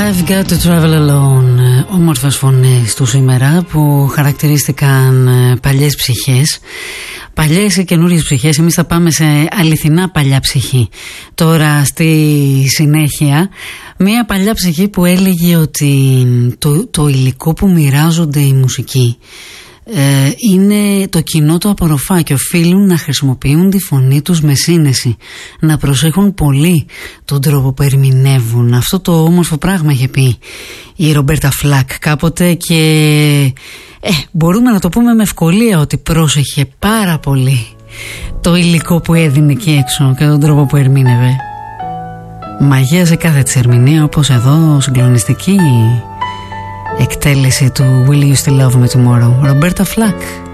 I've got to travel alone. Όμορφες φωνές του σήμερα που χαρακτηρίστηκαν παλιές ψυχές. Παλιές ή καινούριες ψυχές. Εμείς θα πάμε σε αληθινά παλιά ψυχή. Τώρα στη συνέχεια μια παλιά ψυχή που έλεγε ότι το υλικό που μοιράζονται οι μουσικοί είναι το κοινό το απορροφά και οφείλουν να χρησιμοποιούν τη φωνή τους με σύνεση, να προσέχουν πολύ τον τρόπο που ερμηνεύουν. Αυτό το όμορφο πράγμα είχε πει η Ρομπέρτα Φλακ κάποτε και μπορούμε να το πούμε με ευκολία ότι πρόσεχε πάρα πολύ το υλικό που έδινε εκεί έξω και τον τρόπο που ερμήνευε. Μαγεία σε κάθε της ερμηνεία, όπως εδώ συγκλονιστική εκτέλεση του Will You Still Love Me Tomorrow, Ρομπέρτα Φλακ.